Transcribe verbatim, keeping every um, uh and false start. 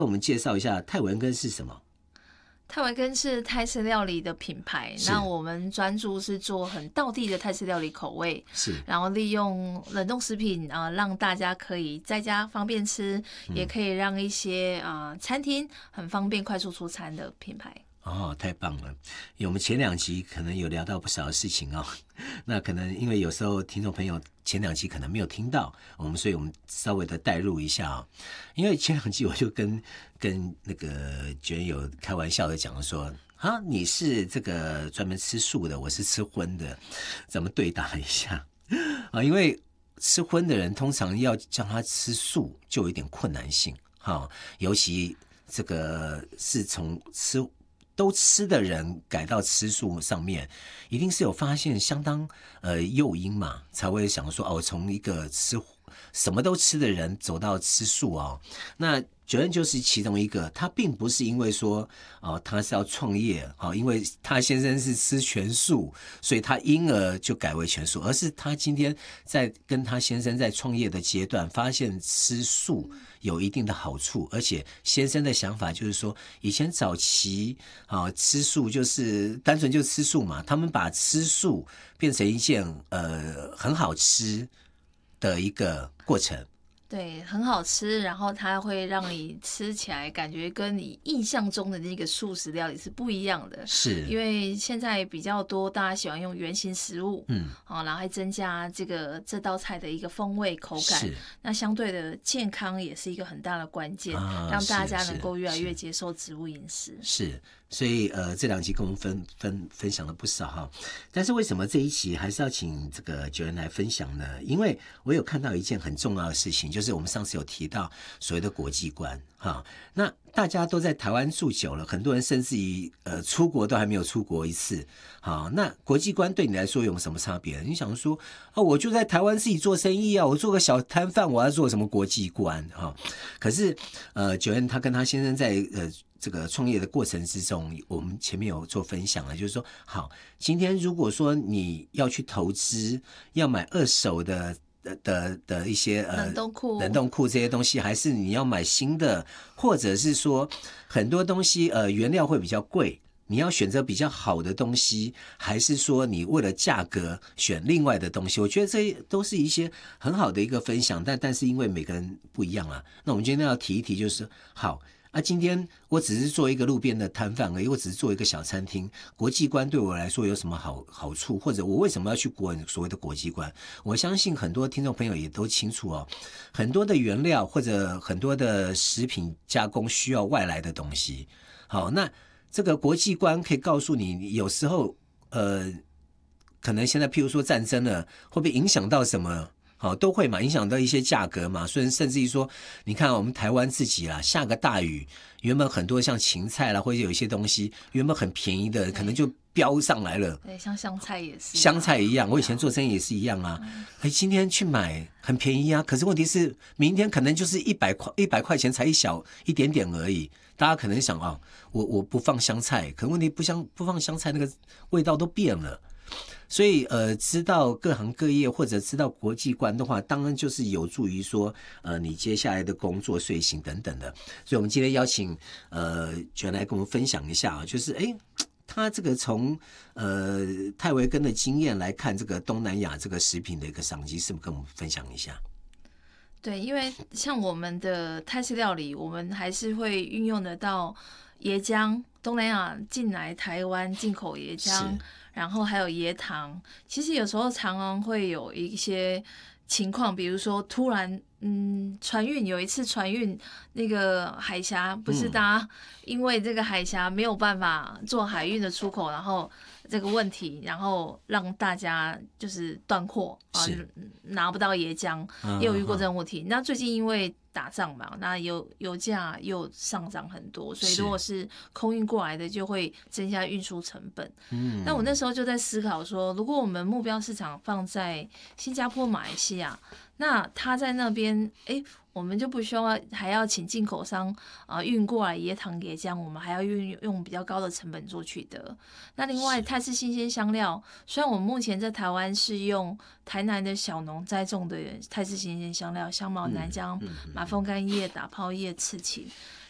我们介绍一下泰文根是什么？ 泰文根是泰式料理的品牌，那我们专注是做很道地的泰式料理口味， 是， 然后利用冷冻食品啊、呃，让大家可以在家方便吃，嗯、也可以让一些啊、呃、餐厅很方便快速出餐的品牌。 哦，太棒了！因为我们前两集可能有聊到不少的事情哦，那可能因为有时候听众朋友前两集可能没有听到我们，所以我们稍微的带入一下哦。因为前两集我就跟跟那个卷友开玩笑的讲说，啊，你是这个专门吃素的，我是吃荤的，咱们对打一下啊。因为吃荤的人通常要叫他吃素就有一点困难性哈，尤其这个是从吃都吃的人改到吃素上面，一定是有发现相当呃诱因嘛，才会想说哦，从一个吃什么都吃的人走到吃素哦。那九恩就是其中一个，他并不是因为说哦他是要创业哦，因为他先生是吃全素，所以他因而就改为全素，而是他今天在跟他先生在创业的阶段，发现吃素有一定的好处，而且先生的想法就是说，以前早期啊吃素就是单纯就吃素嘛，他们把吃素变成一件呃很好吃的一个过程。 对，很好吃，然后它会让你吃起来感觉跟你印象中的那个素食料理是不一样的。 是， 因为现在比较多大家喜欢用原型食物，嗯，好，然后还增加这个这道菜的一个风味口感。是，那相对的健康也是一个很大的关键，啊、让大家能够越来越接受植物饮食。 是。所以呃，这两集跟我们分分分享了不少哈，但是为什么这一期还是要请这个九恩来分享呢？因为我有看到一件很重要的事情，就是我们上次有提到所谓的国际观哈。那大家都在台湾住久了，很多人甚至于呃出国都还没有出国一次。好，那国际观对你来说有什么差别？你想说哦，我就在台湾自己做生意啊，我做个小摊贩，我要做什么国际观啊？可是呃，九恩他跟他先生在呃。这个创业的过程之中，我们前面有做分享了，就是说，好，今天如果说你要去投资，要买二手的的的的一些呃冷冻库、 冷冻库这些东西，还是你要买新的，或者是说很多东西呃原料会比较贵，你要选择比较好的东西，还是说你为了价格选另外的东西？我觉得这都是一些很好的一个分享，但但是因为每个人不一样啊，那我们今天要提一提，就是好。啊，今天我只是做一个路边的摊贩而已，我只是做一个小餐厅。国际观对我来说有什么好好处，或者我为什么要去国所谓的国际观？我相信很多听众朋友也都清楚哦，很多的原料或者很多的食品加工需要外来的东西。好，那这个国际观可以告诉你，有时候呃，可能现在譬如说战争了，会不会影响到什么？好，都会嘛，影响到一些价格嘛，所以甚至于说，你看我们台湾自己啦，下个大雨，原本很多像芹菜啦，或者有一些东西原本很便宜的，可能就飙上来了。 对，像香菜也是、啊， 香菜一样，我以前做生意也是一样啊。哎、嗯，今天去买很便宜啊，可是问题是明天可能就是一百块，一百块钱才一小一点点而已。大家可能想啊，我我不放香菜，可问题不香不放香菜，那个味道都变了。所以呃，知道各行各业或者知道国际观的话，当然就是有助于说呃你接下来的工作、睡醒等等的。所以我们今天邀请呃卷来跟我们分享一下啊，就是哎，他这个从呃泰维根的经验来看，这个东南亚这个食品的一个商机，是不是跟我们分享一下？ 对，因为像我们的泰式料理，我们还是会运用得到椰浆，东南亚进来台湾进口椰浆。然后还有椰糖，其实有时候常常会有一些情况，比如说突然，嗯，船运有一次船运那个海峡，不是大家因为这个海峡没有办法做海运的出口，然后这个问题，然后让大家就是断货啊，拿不到椰浆，也有遇过这种问题。那最近因为打仗嘛，那油油价又上涨很多，所以如果是空运过来的，就会增加运输成本。嗯，那我那时候就在思考说，如果我们目标市场放在新加坡、马来西亚，那他在那边，哎，我们就不需要还要请进口商啊、呃、运过来椰糖椰浆，我们还要运用比较高的成本做取得。那另外泰式新鲜香料，虽然我们目前在台湾是用台南的小农栽种的泰式新鲜香料，香茅、南姜、马蜂干叶、打泡叶、刺芹，